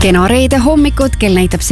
Kena reede hommikut, kell näitab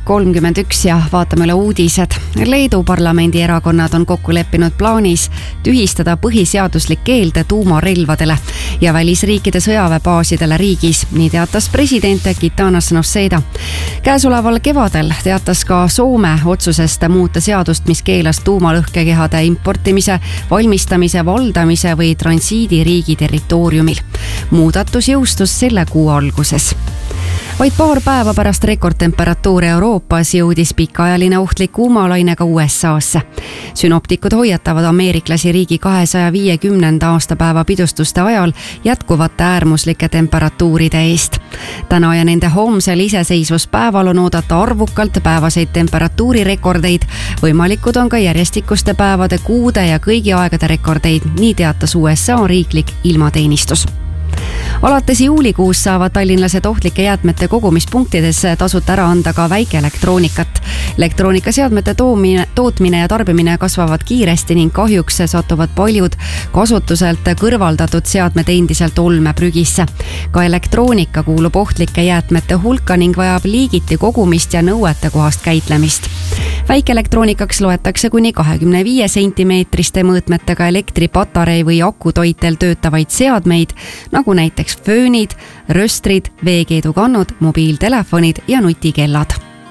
7:31 ja vaatame üle uudised. Leedu parlamendi erakonnad on kokku leppinud plaanis tühistada põhiseaduslik keeld tuumarelvadele ja välisriikide sõjaväebaasidele riigis, nii teatas president Gitanas Nausėda. Käesoleval kevadel teatas ka Soome otsusest muuta seadust, mis keelas tuumalõhkekehade importimise, valmistamise, valdamise või transiidi riigi territooriumil. Muudatus jõustus selle kuu alguses. Vaid paar päeva pärast rekordtemperatuuri Euroopas jõudis pikaajaline ohtlik kuumalaine ka USA'sse. Synoptikud hoiatavad ameeriklasi riigi 250. aastapäeva pidustuste ajal jätkuvate äärmuslike temperatuuride eest. Täna ja nende homsel iseseisvuspäeval on oodata arvukalt päevaseid temperatuurirekordeid. Võimalikud on ka järjestikuste päevade, kuude ja kõigi aegade rekordeid, nii teatas USA riiklik ilmateenistus. Alates juulikuus saavad tallinlased ohtlike jäätmete kogumispunktides tasuta ära anda ka väikeelektroonikat. Elektroonikaseadmete tootmine ja tarbimine kasvavad kiiresti ning kahjuks satuvad paljud kasutuselt kõrvaldatud seadmed endiselt olmeprügisse. Ka elektroonika kuulub ohtlike jäätmete hulka ning vajab liigiti kogumist ja nõuetekohast käitlemist. Väikeelektroonikaks loetakse kuni 25 sentimeetriste mõõtmetega elektripatarei või akutoitel töötavaid seadmeid, nagu näiteks föönid, röstrid, veekeedukannud, mobiiltelefonid ja nutikellad.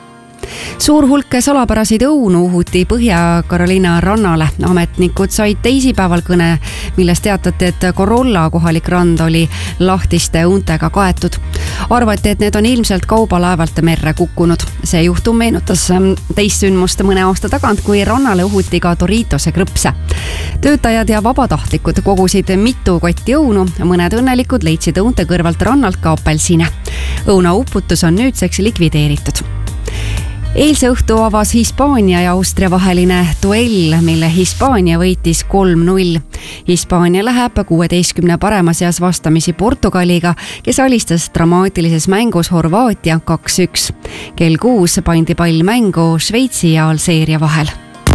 Suur hulk salapäraseid õunu uhuti Põhja-Carolina rannale. Ametnikud said teisipäeval kõne, milles teatati, et Corolla kohalik rand oli lahtiste untega kaetud. Arvati, et need on ilmselt kaubalaevalt merre kukkunud. See juhtum meenutas teist sündmust mõne aasta tagant, kui rannale uhuti ka Doritose krõpse. Töötajad ja vabatahtlikud kogusid mitu kotti õunu. Mõned õnnelikud leidsid õunte kõrvalt rannalt ka apelsine. Õuna uputus on nüüdseks likvideeritud. Eilse õhtu avas Hispaania ja Austria vaheline duell, mille Hispaania võitis 3-0. Hispaania läheb 16 parema seas vastamisi Portugaliga, kes alistas dramaatilises mängus Horvaatia 2-1. Kell 6 pandi pall mängu Šveitsi ja Alžeeria vahel.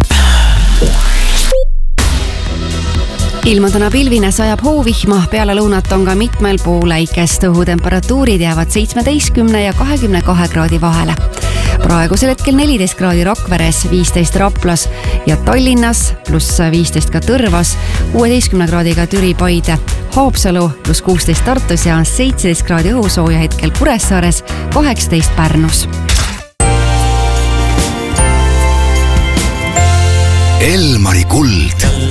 Ilma täna pilvine, sajab hoovihma, peale lõunat on ka mitmel pool äikest. Õhutemperatuurid jäävad 17 ja 22 kraadi vahele. Praegusel hetkel 14 kraadi Rakveres, 15 Raplas ja Tallinnas, pluss 15 ka Tõrvas, 16 kraadiga Türi, Paide, Haapsalu, pluss 16 Tartus ja 17 kraadi õhusooja hetkel Kuressaares, 18 Pärnus. Elmari kuld.